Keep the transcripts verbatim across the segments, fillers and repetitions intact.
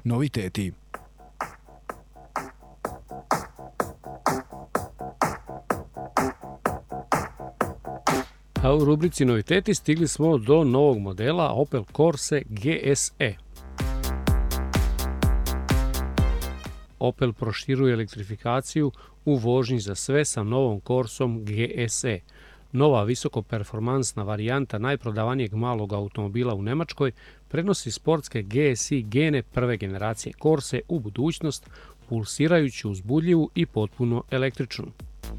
Noviteti. A u rubrici noviteti stigli smo do novog modela Opel Corsa G S E. Opel proširuje elektrifikaciju u vožnji za sve sa novom Corsom G S E. Nova visokoperformansna varijanta najprodavanijeg malog automobila u Njemačkoj prenosi sportske G S I gene prve generacije Corse u budućnost, pulsirajuću, uzbudljivu i potpuno električnu.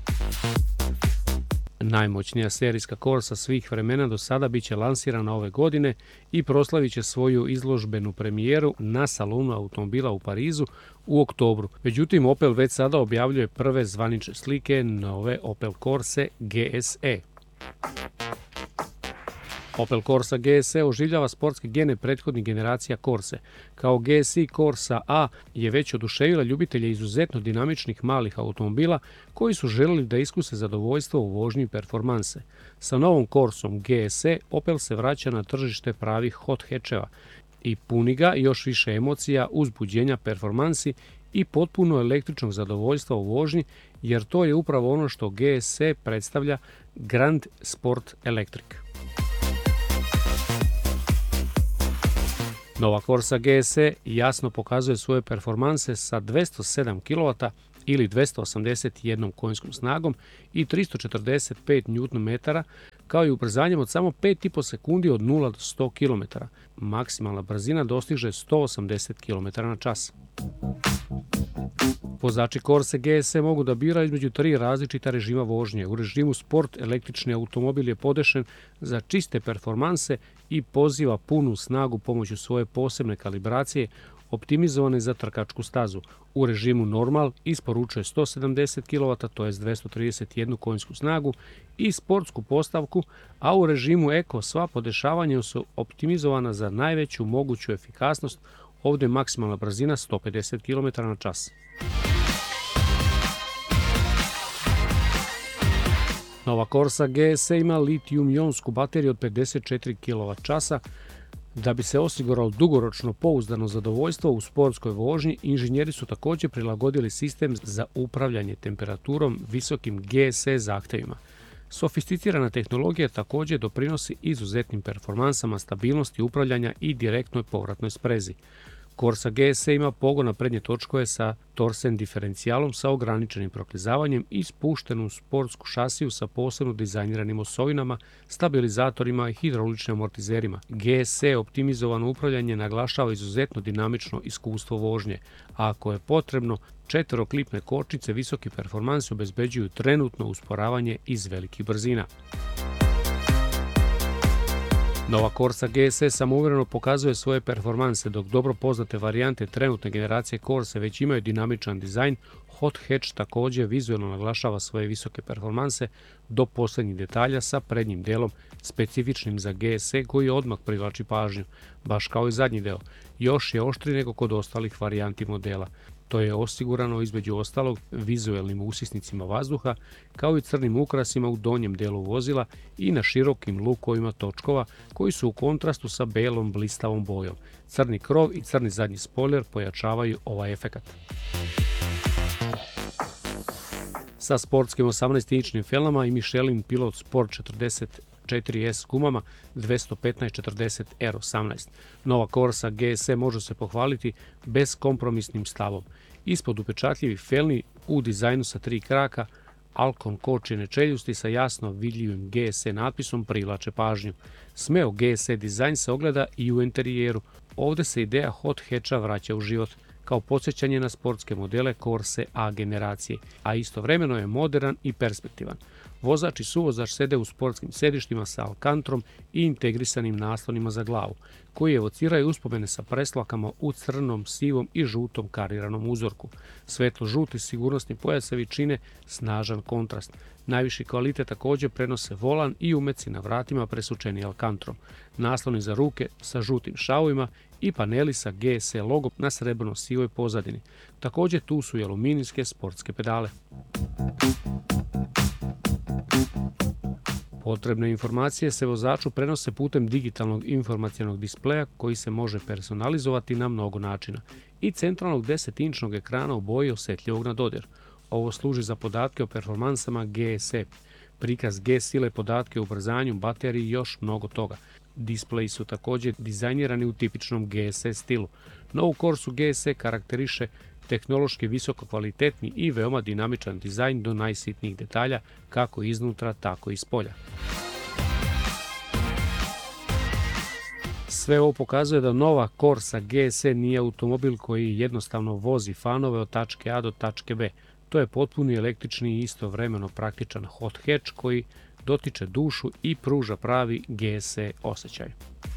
Najmoćnija serijska Corsa svih vremena do sada biće lansirana ove godine i proslavit će svoju izložbenu premijeru na salonu automobila u Parizu u oktobru. Međutim, Opel već sada objavljuje prve zvanične slike nove Opel Corse G S E. Opel Corsa G S E oživljava sportske gene prethodnih generacija Corse. Kao G S I Corsa A je već oduševila ljubitelje izuzetno dinamičnih malih automobila koji su željeli da iskuse zadovoljstvo u vožnji i performanse. Sa novom Corsom G S E Opel se vraća na tržište pravih hot hatcheva i puni ga još više emocija, uzbuđenja, performansi i potpuno električnog zadovoljstva u vožnji, jer to je upravo ono što G S E predstavlja, Grand Sport Electric. Nova Corsa G S E jasno pokazuje svoje performanse sa dvesta sedam kilovata ili dvesta osamdeset jedan konjskom snagom i tristo četrdeset pet njutn metara, kao i ubrzanjem od samo pet i po sekundi od nula do sto kilometara. Maksimalna brzina dostiže sto osamdeset kilometara na čas. Vozači Corse G S E mogu da biraju između tri različita režima vožnje. U režimu Sport električni automobil je podešen za čiste performanse i poziva punu snagu pomoću svoje posebne kalibracije optimizovane za trkačku stazu. U režimu Normal isporučuje sto sedamdeset kilovata, to jest dvesta trideset jedan konjsku snagu i sportsku postavku, a u režimu Eco sva podešavanja su optimizovana za najveću moguću efikasnost, ovdje maksimalna brzina sto pedeset kilometara na čas. Nova Corsa G S E ima litijum-ionsku bateriju od pedeset četiri kilovat časa. Da bi se osiguralo dugoročno pouzdano zadovoljstvo u sportskoj vožnji, inženjeri su također prilagodili sistem za upravljanje temperaturom visokim G S E zahtjevima. Sofisticirana tehnologija također doprinosi izuzetnim performansama, stabilnosti upravljanja i direktnoj povratnoj sprezi. Corsa G S E ima pogon na prednje točkove sa torsen diferencijalom sa ograničenim proklizavanjem i spuštenu sportsku šasiju sa posebno dizajniranim osovinama, stabilizatorima i hidrauličnim amortizerima. G S E optimizovano upravljanje naglašava izuzetno dinamično iskustvo vožnje, a ako je potrebno, četveroklipne kočnice visoki performansi obezbeđuju trenutno usporavanje iz velikih brzina. Nova Corsa G S E samouvjereno pokazuje svoje performanse, dok dobro poznate varijante trenutne generacije Corse već imaju dinamičan dizajn. Hot hatch također vizualno naglašava svoje visoke performanse do posljednjih detalja sa prednjim delom specifičnim za G S E koji odmah privlači pažnju, baš kao i zadnji deo. Još je oštriji nego kod ostalih varijanti modela. To je osigurano između ostalog vizualnim usisnicima vazduha, kao i crnim ukrasima u donjem delu vozila i na širokim lukovima točkova koji su u kontrastu sa belom blistavom bojom. Crni krov i crni zadnji spoiler pojačavaju ovaj efekat. Sa sportskim osamnaestinčnim felama i Michelin Pilot Sport četrdeset četiri S gumama dvesta petnaest četrdeset R osamnaest. Nova Corsa G S E može se pohvaliti beskompromisnim stavom. Ispod upečatljivih felni u dizajnu sa tri kraka, Alcon kočene čeljusti sa jasno vidljivim G S E natpisom privlače pažnju. Smeo G S E dizajn se ogleda i u interijeru. Ovdje se ideja hot hatcha vraća u život, kao podsjećanje na sportske modele Corse A generacije, a istovremeno je modern i perspektivan. Vozač i suvozač sede u sportskim sedištima sa alkantrom i integrisanim naslonima za glavu, koji evociraju uspomene sa presvlakama u crnom, sivom i žutom kariranom uzorku. Svetlo-žuti sigurnosni pojasevi čine snažan kontrast. Najviši kvalitet također prenose volan i umeci na vratima presučeni alkantrom, nasloni za ruke sa žutim šavovima i paneli sa G S E logom na srebrno-sivoj pozadini. Također tu su i aluminijske sportske pedale. Potrebne informacije se vozaču prenose putem digitalnog informacionog displeja koji se može personalizovati na mnogo načina i centralnog desetinčnog ekrana u boji osjetljivog na dodir. Ovo služi za podatke o performansama G S E, prikaz G sile, podatke o ubrzanju, bateriji i još mnogo toga. Displeji su također dizajnirani u tipičnom G S E stilu. Novu Corsu G S E karakteriše tehnološki visoko kvalitetni i veoma dinamičan dizajn do najsitnijih detalja, kako iznutra, tako i spolja. Sve ovo pokazuje da nova Corsa G S E nije automobil koji jednostavno vozi fanove od tačke A do tačke B. To je potpuni električni i istovremeno praktičan hot hatch koji dotiče dušu i pruža pravi G S E osjećaj.